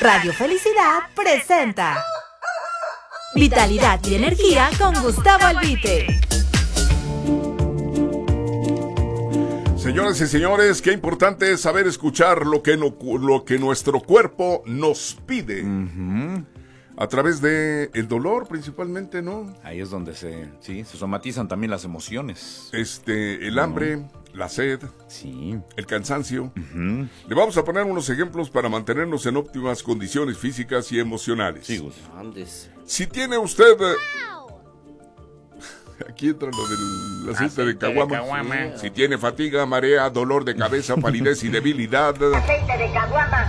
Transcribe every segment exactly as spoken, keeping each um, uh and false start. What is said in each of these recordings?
Radio Felicidad presenta Vitalidad y Energía con Gustavo Albite. Señoras y señores, qué importante es saber escuchar lo que, no, lo que nuestro cuerpo nos pide. Uh-huh. A través de el dolor, principalmente, ¿no? Ahí es donde se, sí, se somatizan también las emociones. Este, el hambre, uh-huh. la sed, sí. el cansancio. Uh-huh. Le vamos a poner unos ejemplos para mantenernos en óptimas condiciones físicas y emocionales. Sí, Gus. Si tiene usted... Aquí entra lo del aceite, aceite de caguama. De caguama. Sí. Si tiene fatiga, marea, dolor de cabeza, palidez y debilidad. Aceite de caguama.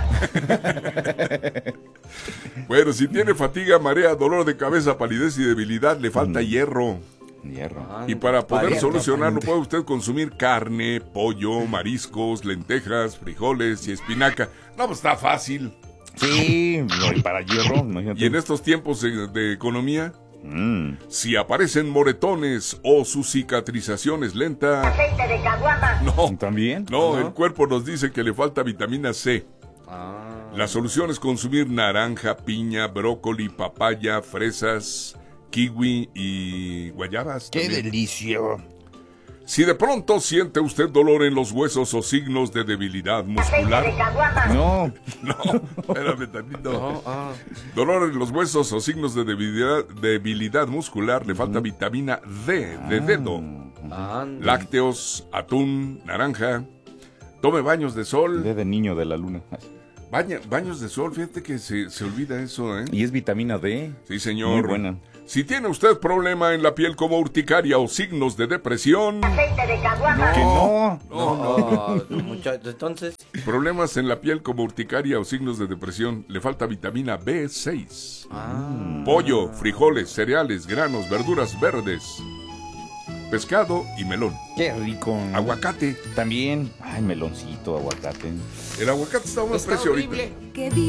Bueno, si tiene fatiga, marea, dolor de cabeza, palidez y debilidad, le falta mm. hierro. Hierro. Y para poder Pariente. solucionarlo, puede usted consumir carne, pollo, mariscos, lentejas, frijoles y espinaca. No, pues está fácil. Sí, no, y para hierro, imagínate. Y en estos tiempos de, de economía, Mm. si aparecen moretones o su cicatrización es lenta... Aceite de caguama. No, ¿también? No, ¿No? El cuerpo nos dice que le falta vitamina C. Ah. La solución es consumir naranja, piña, brócoli, papaya, fresas, kiwi y guayabas. ¡Qué también. delicia! Si de pronto siente usted dolor en los huesos o signos de debilidad muscular... Aceite de caguama. No. No, espérame tantito. No, ah. Dolor en los huesos o signos de debilidad, debilidad muscular, le falta uh-huh. vitamina D, de dedo. Ah. Lácteos, atún, naranja. Tome baños de sol. D de niño de la luna. Baña, baños de sol, fíjate que se, se olvida eso, ¿eh? Y es vitamina D. Sí, señor. Muy buena. Si tiene usted problema en la piel como urticaria o signos de depresión... Aceite de caguama. Que no. No, no. no. Muchachos, entonces... Problemas en la piel como urticaria o signos de depresión, le falta vitamina B seis. Ah. Pollo, frijoles, cereales, granos, verduras verdes, pescado y melón. Qué rico. Aguacate. También. Ay, meloncito, aguacate. El aguacate está a un Está precio horrible. ahorita.